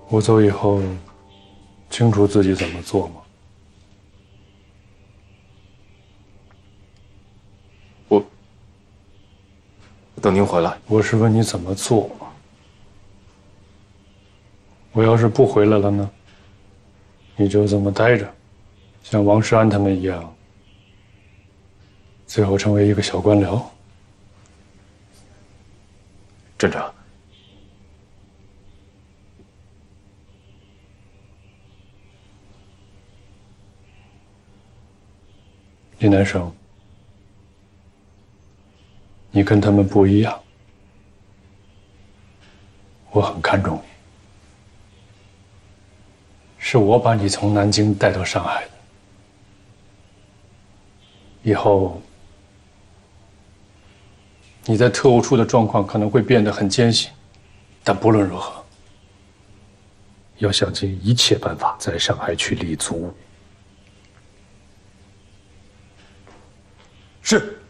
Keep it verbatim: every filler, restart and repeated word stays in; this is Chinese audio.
我走以后，清楚自己怎么做吗？ 我等您回来。 我是问你怎么做。我要是不回来了呢？你就这么待着，像王世安他们一样，最后成为一个小官僚。 镇长， 李南生，你跟他们不一样，我很看重你，是我把你从南京带到上海的。以后你在特务处的状况可能会变得很艰辛，但不论如何，要想尽一切办法在上海去立足。 是。